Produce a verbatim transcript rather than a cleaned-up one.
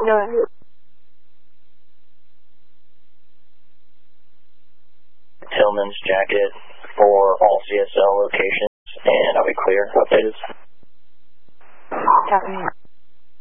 No. Tillman's jacket for all C S L locations, and I'll be clear. Updated. Copy.